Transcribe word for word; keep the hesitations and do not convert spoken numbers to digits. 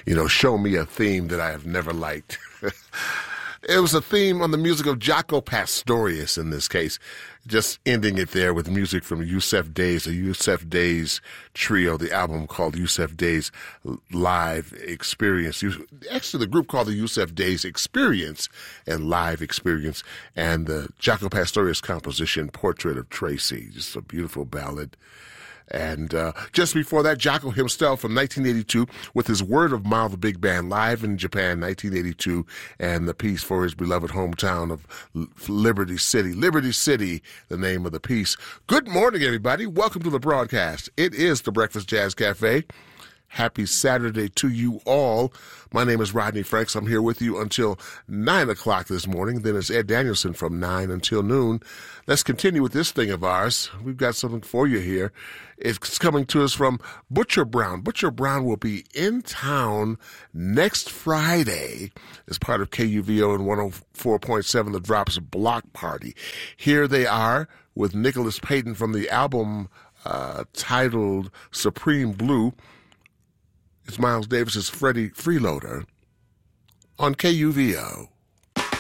you know, show me a theme that I have never liked. It was a theme on the music of Jaco Pastorius in this case, just ending it there with music from Yusef Dayes, the Yusef Dayes trio, the album called Yusef Dayes Live Experience. Actually, the group called the Yusef Dayes Experience and Live Experience, and the Jaco Pastorius composition, Portrait of Tracy, just a beautiful ballad. And uh, just before that, Jaco himself from nineteen eighty-two with his Word of Mouth Big Band live in Japan, nineteen eighty-two, and the piece for his beloved hometown of Liberty City. Liberty City, the name of the piece. Good morning, everybody. Welcome to the broadcast. It is the Breakfast Jazz Cafe. Happy Saturday to you all. My name is Rodney Franks. I'm here with you until nine o'clock this morning. Then it's Ed Danielson from nine until noon. Let's continue with this thing of ours. We've got something for you here. It's coming to us from Butcher Brown. Butcher Brown will be in town next Friday as part of K U V O and one oh four point seven The Drop's Block Party. Here they are with Nicholas Payton from the album uh, titled Supreme Blue. It's Miles Davis's Freddie Freeloader on K U V O.